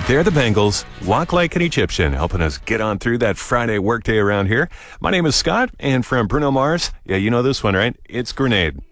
They're the Bengals, Walk Like an Egyptian, helping us get on through that Friday workday around here. My name is Scott, and from Bruno Mars, yeah, you know this one, right? It's Grenade.